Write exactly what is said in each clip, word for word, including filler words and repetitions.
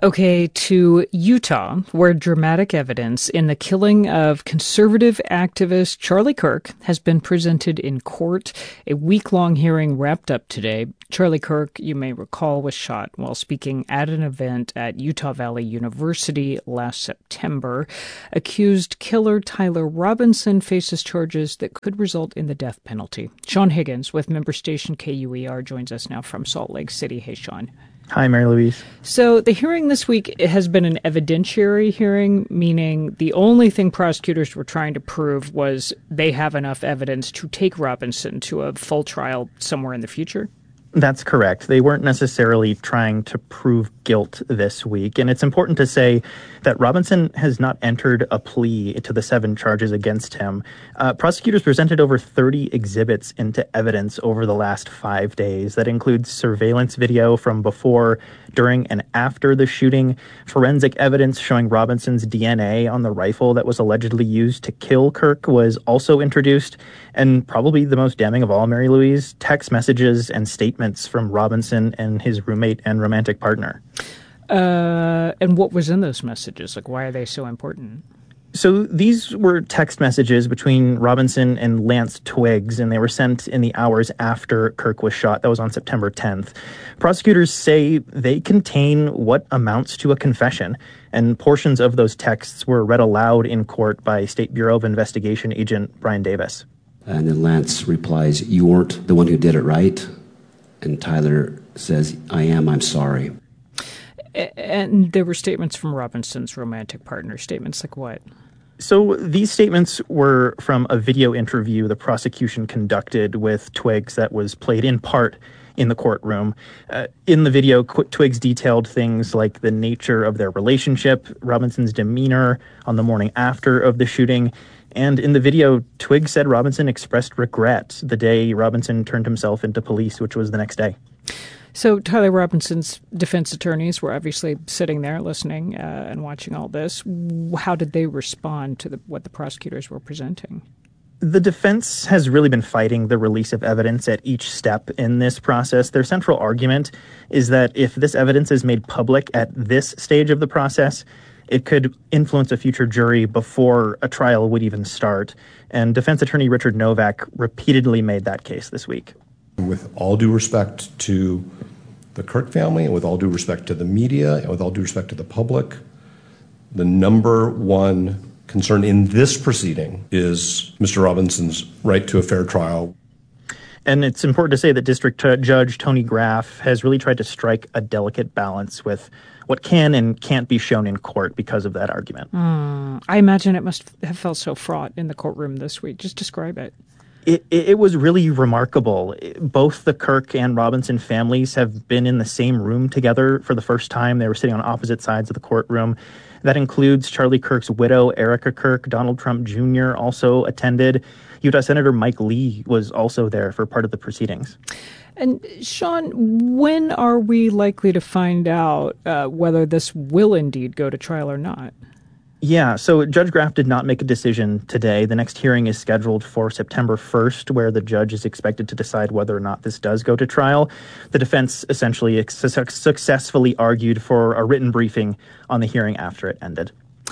Okay, to Utah, where dramatic evidence in the killing of conservative activist Charlie Kirk has been presented in court. A week-long hearing wrapped up today. Charlie Kirk, you may recall, was shot while speaking at an event at Utah Valley University last September. Accused killer Tyler Robinson faces charges that could result in the death penalty. Sean Higgins with member station K U E R joins us now from Salt Lake City. Hey, Sean. Hi, Mary Louise. So the hearing this week has been an evidentiary hearing, meaning the only thing prosecutors were trying to prove was they have enough evidence to take Robinson to a full trial somewhere in the future. That's correct. They weren't necessarily trying to prove guilt this week. And it's important to say that Robinson has not entered a plea to the seven charges against him. Uh, prosecutors presented over thirty exhibits into evidence over the last five days. That includes surveillance video from before, during, and after the shooting, forensic evidence showing Robinson's D N A on the rifle that was allegedly used to kill Kirk was also introduced. And probably the most damning of all, Mary Louise, text messages and statements from Robinson and his roommate and romantic partner. Uh, and what was in those messages? Like, why are they so important? So these were text messages between Robinson and Lance Twiggs, and they were sent in the hours after Kirk was shot. That was on September tenth. Prosecutors say they contain what amounts to a confession, and portions of those texts were read aloud in court by State Bureau of Investigation agent Brian Davis. And then Lance replies, "You weren't the one who did it, right?" And Tyler says, "I am, I'm sorry." And there were statements from Robinson's romantic partner. Statements like what? So these statements were from a video interview the prosecution conducted with Twiggs that was played in part in the courtroom. Uh, in the video, Twiggs detailed things like the nature of their relationship, Robinson's demeanor on the morning after of the shooting. And in the video, Twiggs said Robinson expressed regret the day Robinson turned himself into police, which was the next day. So Tyler Robinson's defense attorneys were obviously sitting there listening uh, and watching all this. How did they respond to the, what the prosecutors were presenting? The defense has really been fighting the release of evidence at each step in this process. Their central argument is that if this evidence is made public at this stage of the process, it could influence a future jury before a trial would even start. And defense attorney Richard Novak repeatedly made that case this week. With all due respect to the Kirk family, and with all due respect to the media, and with all due respect to the public, the number one concern in this proceeding is Mister Robinson's right to a fair trial. And it's important to say that District T- Judge Tony Graff has really tried to strike a delicate balance with what can and can't be shown in court because of that argument. Mm, I imagine it must have felt so fraught in the courtroom this week. Just describe it. It, it was really remarkable. Both the Kirk and Robinson families have been in the same room together for the first time. They were sitting on opposite sides of the courtroom. That includes Charlie Kirk's widow, Erica Kirk. Donald Trump Junior also attended. Utah Senator Mike Lee was also there for part of the proceedings. And Sean, when are we likely to find out uh, whether this will indeed go to trial or not? Yeah, so Judge Graff did not make a decision today. The next hearing is scheduled for September first, where the judge is expected to decide whether or not this does go to trial. The defense essentially su- successfully argued for a written briefing on the hearing after it ended.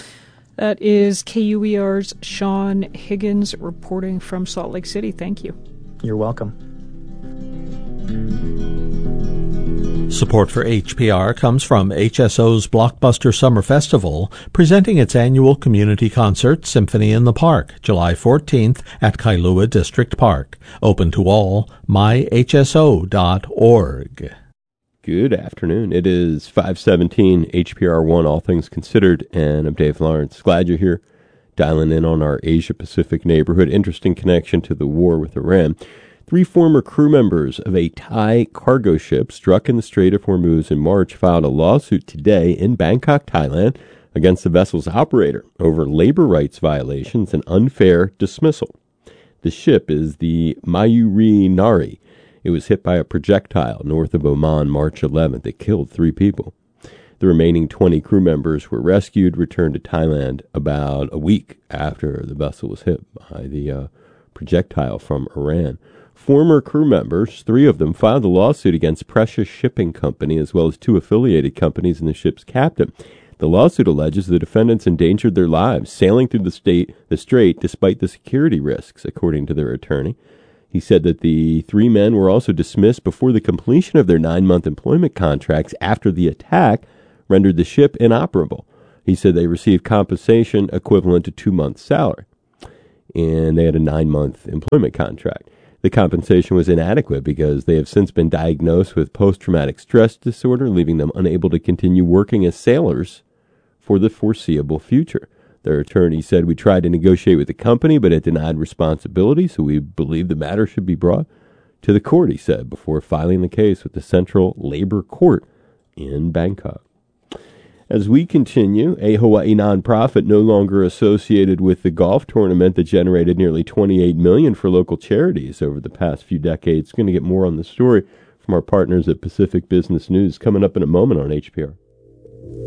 That is K U E R's Sean Higgins reporting from Salt Lake City. Thank you. You're welcome. Support for H P R comes from H S O's Blockbuster Summer Festival, presenting its annual community concert, Symphony in the Park, July fourteenth at Kailua District Park. Open to all, my H S O dot org. Good afternoon. It is five seventeen, H P R one, All Things Considered, and I'm Dave Lawrence. Glad you're here, dialing in on our Asia-Pacific neighborhood. Interesting connection to the war with Iran. Three former crew members of a Thai cargo ship struck in the Strait of Hormuz in March filed a lawsuit today in Bangkok, Thailand, against the vessel's operator over labor rights violations and unfair dismissal. The ship is the Mayuri Nari. It was hit by a projectile north of Oman March eleventh. It killed three people. The remaining twenty crew members were rescued, returned to Thailand about a week after the vessel was hit by the uh, projectile from Iran. former crew members, three of them, filed a lawsuit against Precious Shipping Company as well as two affiliated companies and the ship's captain. The lawsuit alleges the defendants endangered their lives sailing through the state, the strait despite the security risks, according to their attorney. He said that the three men were also dismissed before the completion of their nine-month employment contracts after the attack rendered the ship inoperable. He said they received compensation equivalent to two months' salary, and they had a nine-month employment contract. The compensation was inadequate because they have since been diagnosed with post-traumatic stress disorder, leaving them unable to continue working as sailors for the foreseeable future. Their attorney said, "We tried to negotiate with the company, but it denied responsibility, so we believe the matter should be brought to the court," he said, before filing the case with the Central Labor Court in Bangkok. As we continue, a Hawaii nonprofit no longer associated with the golf tournament that generated nearly twenty-eight million dollars for local charities over the past few decades. Going to get more on the story from our partners at Pacific Business News coming up in a moment on H P R.